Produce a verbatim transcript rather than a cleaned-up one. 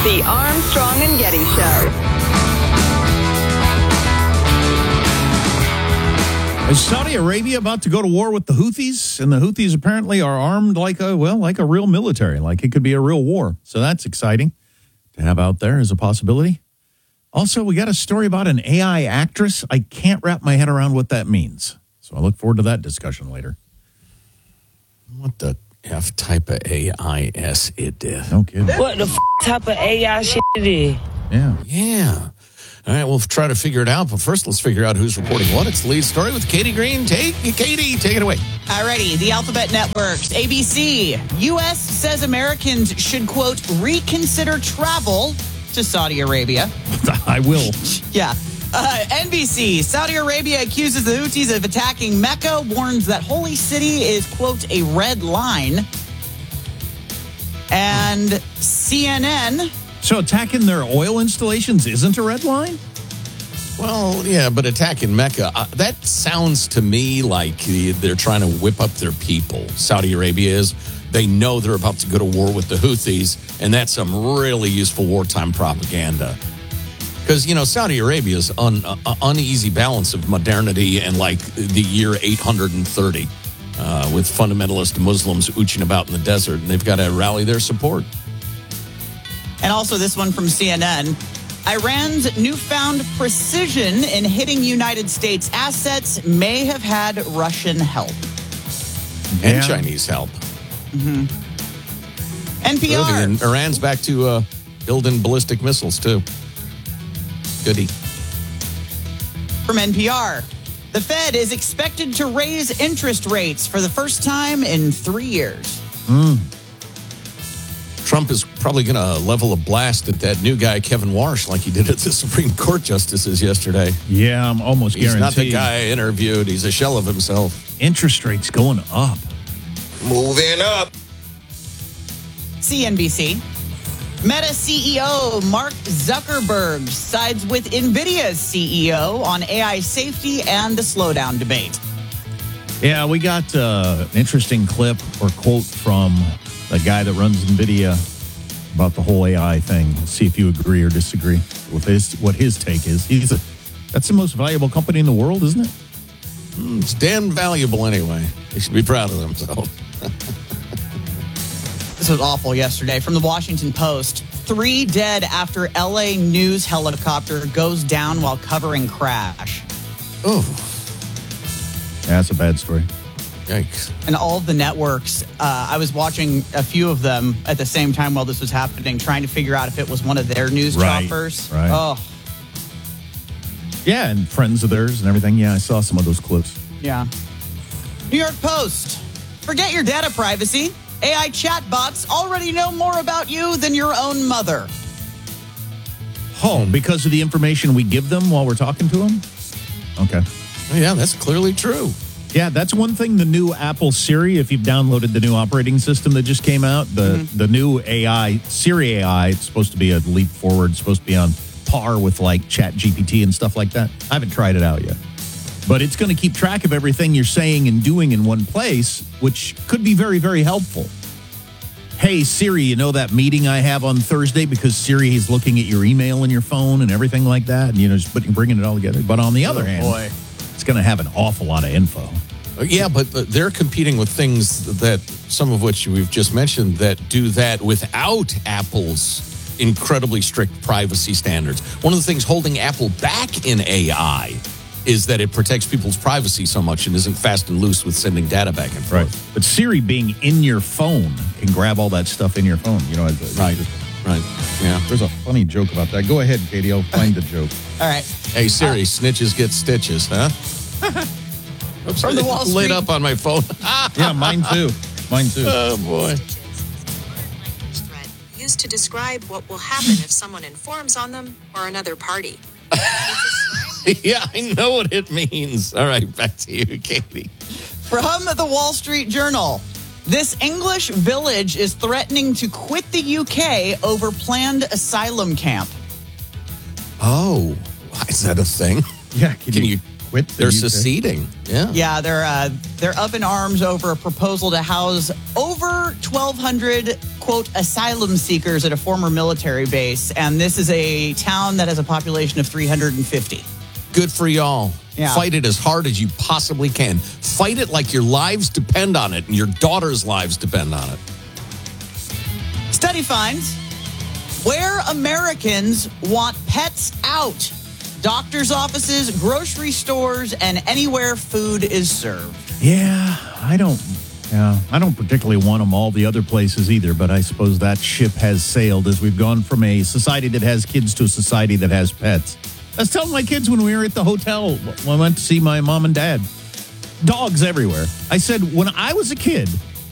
The Armstrong and Getty Show. Is Saudi Arabia about to go to war with the Houthis? And the Houthis apparently are armed like a, well, like a real military, like it could be a real war. So that's exciting to have out there as a possibility. Also, we got a story about an A I actress. I can't wrap my head around what that means. So I look forward to that discussion later. What the F type of A I S it is? No kidding. What the f- type of A I shit it is? Yeah. Yeah. All right, we'll try to figure it out. But first, let's figure out who's reporting what. It's the lead story with Katie Green. Take Katie, take it away. Alrighty, the Alphabet Networks, A B C. U S says Americans should, quote, reconsider travel to Saudi Arabia. I will. Yeah. Uh, N B C, Saudi Arabia accuses the Houthis of attacking Mecca, warns that holy city is, quote, a red line. And C N N. So attacking their oil installations isn't a red line? Well, yeah, but attacking Mecca, uh, that sounds to me like they're trying to whip up their people. Saudi Arabia is. They know they're about to go to war with the Houthis, and that's some really useful wartime propaganda. Because, you know, Saudi Arabia's un, uh, uneasy balance of modernity and, like, the year eight hundred thirty uh, with fundamentalist Muslims ooching about in the desert, and they've got to rally their support. And also this one from C N N. Iran's newfound precision in hitting United States assets may have had Russian help. And Yeah. Chinese help. Mm-hmm. N P R. Really, and Iran's back to uh, building ballistic missiles, too. Goody. From N P R. The Fed is expected to raise interest rates for the first time in three years. Mm. Trump is probably going to level a blast at that new guy, Kevin Warsh, like he did at the Supreme Court justices yesterday. Yeah, I'm almost He's guaranteed. not the guy I interviewed. He's a shell of himself. Interest rates going up. Moving up. C N B C. Meta C E O Mark Zuckerberg sides with NVIDIA's C E O on A I safety and the slowdown debate. Yeah, we got uh, an interesting clip or quote from the guy that runs NVIDIA about the whole A I thing. We'll see if you agree or disagree with his, what his take is. He's a, that's the most valuable company in the world, isn't it? Mm, it's damn valuable anyway. He should be proud of himself. This was awful yesterday. From the Washington Post, three dead after L A news helicopter goes down while covering crash. Oh, Yeah, that's a bad story. yikes. And all of the networks, uh, I was watching a few of them at the same time while this was happening, trying to figure out if it was one of their news Right, choppers. right. Oh, Yeah, and friends of theirs and everything. Yeah, I saw some of those clips. yeah. New York Post, forget your data privacy. A I chatbots already know more about you than your own mother. Oh, because of the information we give them while we're talking to them? Okay. Yeah, that's clearly true. Yeah, that's one thing. The new Apple Siri, if you've downloaded the new operating system that just came out, the, Mm-hmm. the new A I, Siri A I, it's supposed to be a leap forward, it's supposed to be on par with like Chat G P T and stuff like that. I haven't tried it out yet. But it's going to keep track of everything you're saying and doing in one place, which could be very, very helpful. Hey, Siri, you know that meeting I have on Thursday? Because Siri is looking at your email and your phone and everything like that, and, you know, just putting, bringing it all together. But on the other Oh, hand, boy. it's going to have an awful lot of info. Uh, Yeah, but uh, they're competing with things that, some of which we've just mentioned, that do that without Apple's incredibly strict privacy standards. One of the things holding Apple back in A I is that it protects people's privacy so much and isn't fast and loose with sending data back and forth. But Siri being in your phone can grab all that stuff in your phone. You know, it's- Right. Right. Yeah. There's a funny joke about that. Go ahead, Katie. I'll find the joke. All right. Hey, Siri, snitches get stitches, huh? Oops, From the it Wall lit Street- up on my phone. Yeah, mine too. Mine too. Oh, boy. Threat used to describe what will happen if someone informs on them or another party. Yeah, I know what it means. All right, back to you, Katie. From the Wall Street Journal, this English village is threatening to quit the U K over planned asylum camp. Oh, is that a thing? Yeah, can, Can you, you quit? the They're U K? seceding. Yeah. Yeah, they're uh, they're up in arms over a proposal to house over twelve hundred quote, asylum seekers at a former military base. And this is a town that has a population of three hundred fifty. Good for y'all. Yeah. Fight it as hard as you possibly can. Fight it like your lives depend on it and your daughter's lives depend on it. Study finds where Americans want pets out. Doctors' offices, grocery stores, and anywhere food is served. Yeah, I don't. Yeah, I don't particularly want them all the other places either, but I suppose that ship has sailed as we've gone from a society that has kids to a society that has pets. I was telling my kids when we were at the hotel, when I went to see my mom and dad, dogs everywhere. I said, when I was a kid,